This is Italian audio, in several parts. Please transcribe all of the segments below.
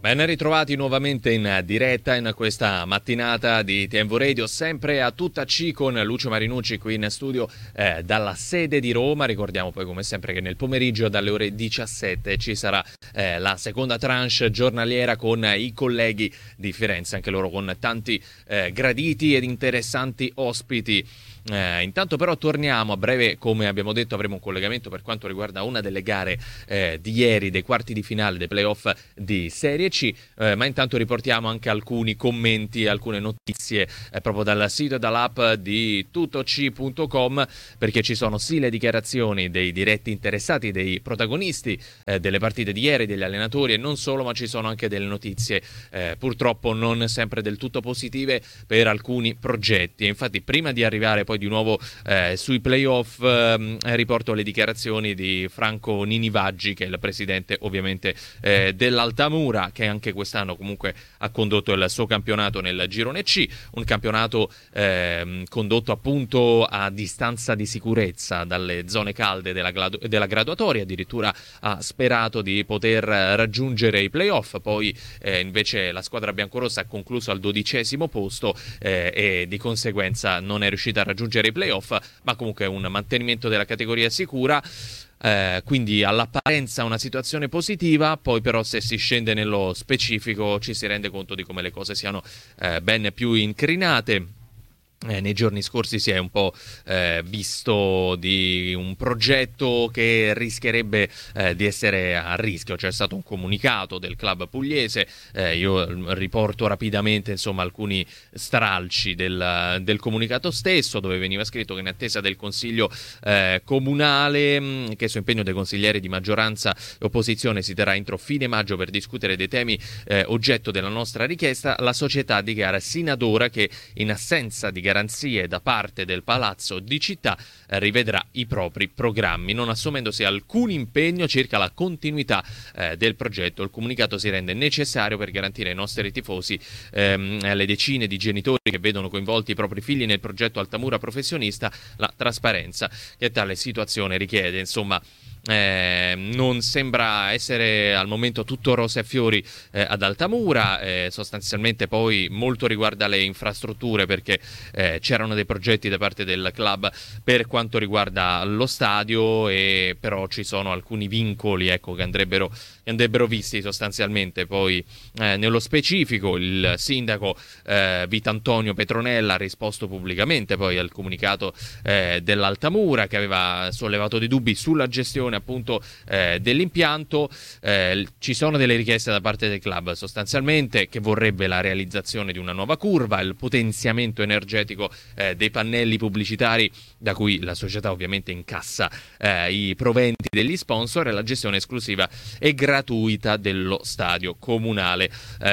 Ben ritrovati nuovamente in diretta in questa mattinata di TMV Radio, sempre a tutta C con Lucio Marinucci qui in studio dalla sede di Roma. Ricordiamo poi come sempre che nel pomeriggio dalle ore 17 ci sarà la seconda tranche giornaliera con i colleghi di Firenze, anche loro con tanti graditi ed interessanti ospiti. Intanto però torniamo a breve, come abbiamo detto avremo un collegamento per quanto riguarda una delle gare di ieri, dei quarti di finale dei playoff di Serie C, ma intanto riportiamo anche alcuni commenti, alcune notizie proprio dal sito e dall'app di tuttoc.com, perché ci sono sì le dichiarazioni dei diretti interessati, dei protagonisti delle partite di ieri, degli allenatori e non solo, ma ci sono anche delle notizie purtroppo non sempre del tutto positive per alcuni progetti. E infatti prima di arrivare poi di nuovo sui playoff riporto le dichiarazioni di Franco Ninivaggi, che è il presidente ovviamente dell'Altamura, che anche quest'anno comunque ha condotto il suo campionato nel girone C, un campionato condotto appunto a distanza di sicurezza dalle zone calde della graduatoria, addirittura ha sperato di poter raggiungere i playoff, poi invece la squadra biancorossa ha concluso al 12° posto e di conseguenza non è riuscita a raggiungere i playoff, ma comunque un mantenimento della categoria sicura. Quindi all'apparenza una situazione positiva, poi però se si scende nello specifico ci si rende conto di come le cose siano ben più incrinate. Nei giorni scorsi si è un po' visto di un progetto che rischierebbe di essere a rischio. C'è stato un comunicato del club pugliese, io riporto rapidamente insomma alcuni stralci del comunicato stesso, dove veniva scritto che in attesa del consiglio comunale, che su impegno dei consiglieri di maggioranza e opposizione si terrà entro fine maggio per discutere dei temi oggetto della nostra richiesta, la società dichiara sin ad ora che in assenza di garanzie da parte del Palazzo di Città rivedrà i propri programmi, non assumendosi alcun impegno circa la continuità del progetto. Il comunicato si rende necessario per garantire ai nostri tifosi alle decine di genitori che vedono coinvolti i propri figli nel progetto Altamura Professionista la trasparenza che tale situazione richiede. Insomma, non sembra essere al momento tutto rose e fiori ad Altamura, sostanzialmente poi molto riguarda le infrastrutture, perché c'erano dei progetti da parte del club per quanto riguarda lo stadio, e però ci sono alcuni vincoli, ecco, che andrebbero visti sostanzialmente. Poi nello specifico il sindaco Vitantonio Petronella ha risposto pubblicamente poi al comunicato dell'Altamura, che aveva sollevato dei dubbi sulla gestione appunto dell'impianto. Ci sono delle richieste da parte del club sostanzialmente, che vorrebbe la realizzazione di una nuova curva, il potenziamento energetico dei pannelli pubblicitari da cui la società ovviamente incassa i proventi degli sponsor, e la gestione esclusiva e gratuita dello stadio comunale.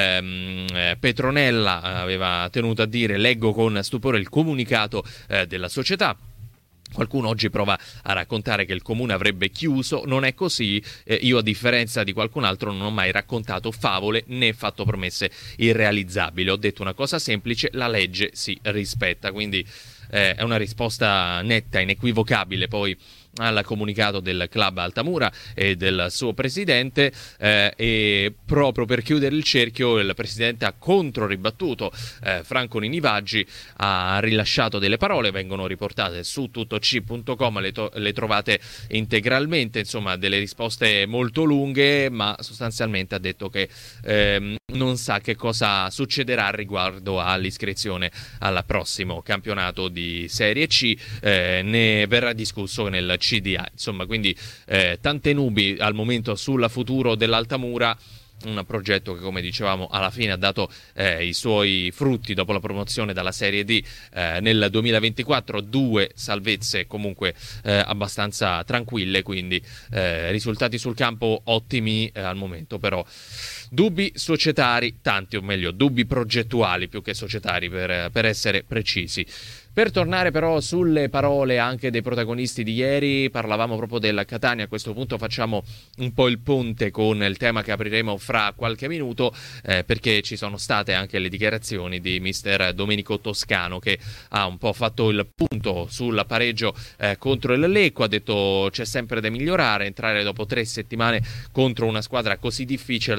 Petronella aveva tenuto a dire, leggo con stupore il comunicato della società. Qualcuno oggi prova a raccontare che il comune avrebbe chiuso, non è così. Io, a differenza di qualcun altro, non ho mai raccontato favole né fatto promesse irrealizzabili. Ho detto una cosa semplice: la legge si rispetta. Quindi è una risposta netta, inequivocabile poi al comunicato del club Altamura e del suo presidente, e proprio per chiudere il cerchio il presidente ha controribattuto. Franco Ninivaggi ha rilasciato delle parole, vengono riportate su tuttoc.com, le trovate integralmente, insomma delle risposte molto lunghe, ma sostanzialmente ha detto che non sa che cosa succederà riguardo all'iscrizione al prossimo campionato di Serie C, ne verrà discusso nel CDA. Insomma, quindi tante nubi al momento sul futuro dell'Altamura, un progetto che, come dicevamo, alla fine ha dato i suoi frutti dopo la promozione dalla Serie D nel 2024, 2 salvezze comunque abbastanza tranquille, quindi risultati sul campo ottimi al momento, però dubbi societari tanti, o meglio dubbi progettuali più che societari per essere precisi. Per tornare però sulle parole anche dei protagonisti di ieri, parlavamo proprio del Catania. A questo punto facciamo un po' il ponte con il tema che apriremo fra qualche minuto, perché ci sono state anche le dichiarazioni di mister Domenico Toscano, che ha un po' fatto il punto sul pareggio contro il Lecco. Ha detto c'è sempre da migliorare, entrare dopo 3 settimane contro una squadra così difficile da affrontare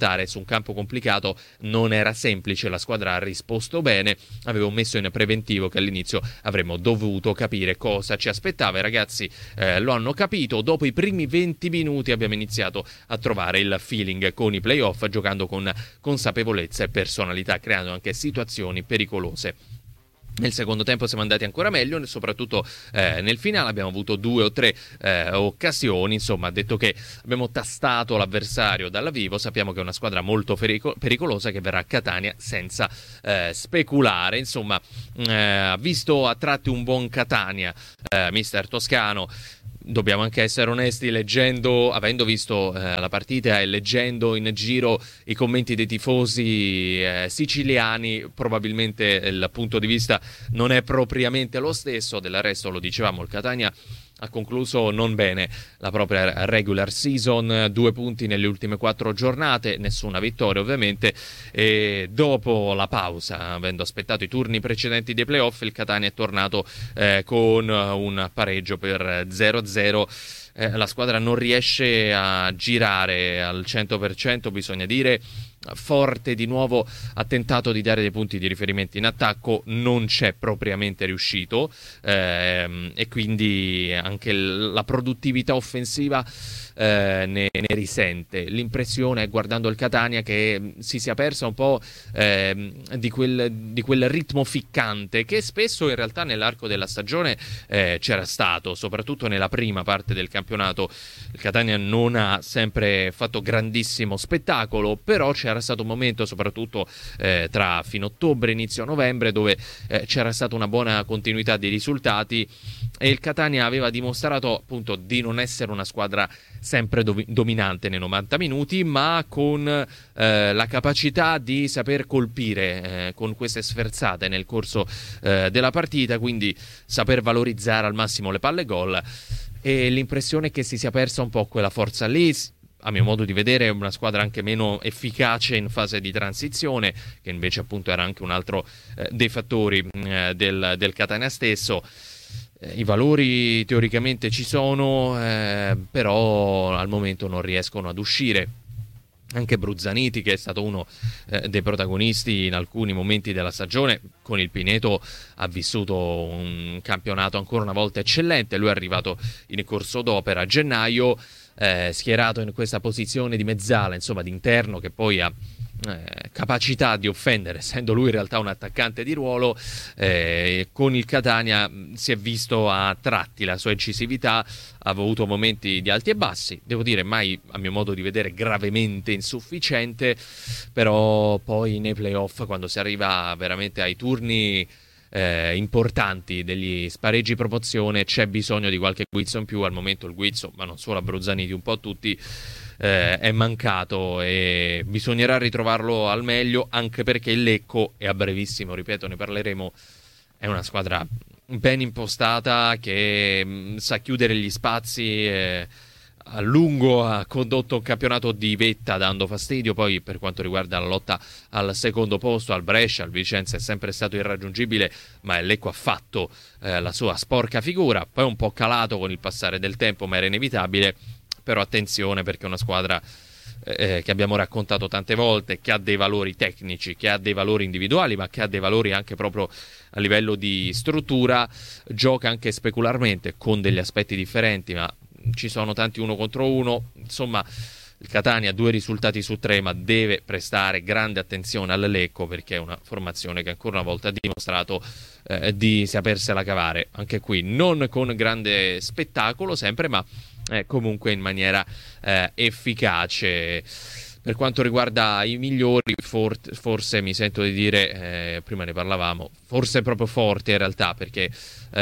affrontare su un campo complicato non era semplice. La squadra ha risposto bene. Avevo messo in preventivo che all'inizio avremmo dovuto capire cosa ci aspettava. I ragazzi lo hanno capito. Dopo i primi 20 minuti abbiamo iniziato a trovare il feeling con i playoff, giocando con consapevolezza e personalità, creando anche situazioni pericolose. Nel secondo tempo siamo andati ancora meglio, soprattutto nel finale abbiamo avuto 2 o 3 occasioni. Insomma, detto che abbiamo tastato l'avversario dalla vivo, sappiamo che è una squadra molto pericolosa che verrà a Catania senza speculare. Insomma, ha visto a tratti un buon Catania, mister Toscano. Dobbiamo anche essere onesti, avendo visto la partita e leggendo in giro i commenti dei tifosi siciliani, probabilmente il punto di vista non è propriamente lo stesso. Del resto, lo dicevamo, il Catania ha concluso non bene la propria regular season, 2 punti nelle ultime 4 giornate, nessuna vittoria ovviamente, e dopo la pausa, avendo aspettato i turni precedenti dei playoff, il Catania è tornato con un pareggio per 0-0. La squadra non riesce a girare al 100%, bisogna dire. Forte di nuovo ha tentato di dare dei punti di riferimento in attacco, non c'è propriamente riuscito, e quindi anche la produttività offensiva ne risente. L'impressione è, guardando il Catania, che si sia persa un po' di quel ritmo ficcante che spesso in realtà nell'arco della stagione c'era stato, soprattutto nella prima parte del campionato. Il Catania non ha sempre fatto grandissimo spettacolo, però c'era stato un momento, soprattutto tra fine ottobre e inizio novembre, dove c'era stata una buona continuità di risultati e il Catania aveva dimostrato appunto di non essere una squadra sempre dominante nei 90 minuti, ma con la capacità di saper colpire con queste sferzate nel corso della partita, quindi saper valorizzare al massimo le palle gol. E l'impressione è che si sia persa un po' quella forza lì. A mio modo di vedere è una squadra anche meno efficace in fase di transizione, che invece appunto era anche un altro dei fattori del Catania stesso. I valori teoricamente ci sono, però al momento non riescono ad uscire. Anche Bruzzaniti, che è stato uno dei protagonisti in alcuni momenti della stagione, con il Pineto ha vissuto un campionato ancora una volta eccellente. Lui è arrivato in corso d'opera a gennaio, schierato in questa posizione di mezzala, insomma di interno, che poi ha capacità di offendere, essendo lui in realtà un attaccante di ruolo. Con il Catania si è visto a tratti la sua incisività, ha avuto momenti di alti e bassi, devo dire mai, a mio modo di vedere, gravemente insufficiente, però poi nei playoff, quando si arriva veramente ai turni importanti degli spareggi promozione, c'è bisogno di qualche guizzo in più. Al momento il guizzo, ma non solo a Bruzzaniti, un po' tutti, è mancato e bisognerà ritrovarlo al meglio, anche perché il Lecco, e a brevissimo, ripeto, ne parleremo, è una squadra ben impostata che sa chiudere gli spazi. A lungo ha condotto un campionato di vetta, dando fastidio. Poi per quanto riguarda la lotta al secondo posto, al Brescia, al Vicenza è sempre stato irraggiungibile, ma il Lecco ha fatto la sua sporca figura. Poi un po' calato con il passare del tempo, ma era inevitabile. Però attenzione, perché è una squadra che abbiamo raccontato tante volte, che ha dei valori tecnici, che ha dei valori individuali, ma che ha dei valori anche proprio a livello di struttura. Gioca anche specularmente, con degli aspetti differenti, ma ci sono tanti 1 contro 1. Insomma, il Catania 2 risultati su 3, ma deve prestare grande attenzione al Lecco, perché è una formazione che ancora una volta ha dimostrato di sapersela cavare. Anche qui non con grande spettacolo sempre, ma comunque in maniera efficace. Per quanto riguarda i migliori, forse mi sento di dire, prima ne parlavamo, forse proprio Forte in realtà, perché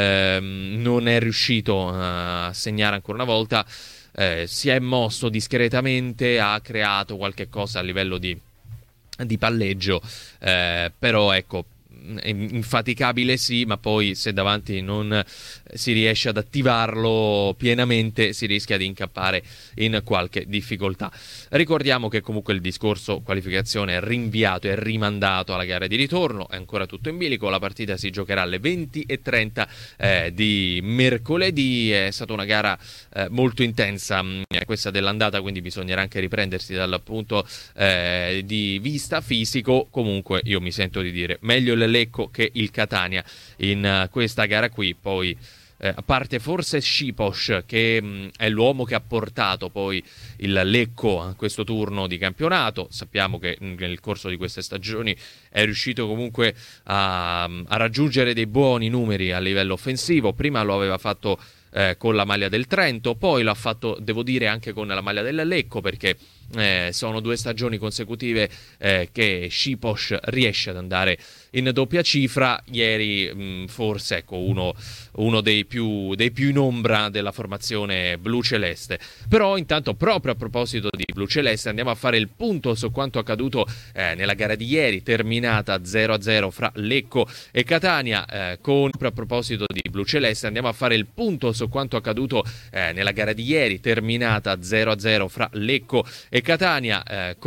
non è riuscito a segnare ancora una volta. Si è mosso discretamente, ha creato qualche cosa a livello di palleggio, però ecco, infaticabile sì, ma poi se davanti non si riesce ad attivarlo pienamente si rischia di incappare in qualche difficoltà. Ricordiamo che comunque il discorso qualificazione è rinviato e rimandato alla gara di ritorno, è ancora tutto in bilico, la partita si giocherà alle 20:30 di mercoledì. È stata una gara molto intensa questa dell'andata, quindi bisognerà anche riprendersi dal punto di vista fisico. Comunque io mi sento di dire meglio il Lecco che il Catania in questa gara qui. Poi a parte forse Sipos, che è l'uomo che ha portato poi il Lecco a questo turno di campionato. Sappiamo che nel corso di queste stagioni è riuscito comunque a raggiungere dei buoni numeri a livello offensivo. Prima lo aveva fatto con la maglia del Trento, poi l'ha fatto, devo dire, anche con la maglia del Lecco, perché sono 2 stagioni consecutive che Sipos riesce ad andare in doppia cifra. Ieri forse ecco uno dei più in ombra della formazione blu-celeste. Però intanto, proprio a proposito di blu-celeste, andiamo a fare il punto su quanto accaduto nella gara di ieri, terminata 0-0 fra Lecco e Catania. Proprio a proposito di blu-celeste, andiamo a fare il punto su quanto accaduto nella gara di ieri, terminata 0-0 fra Lecco e Catania.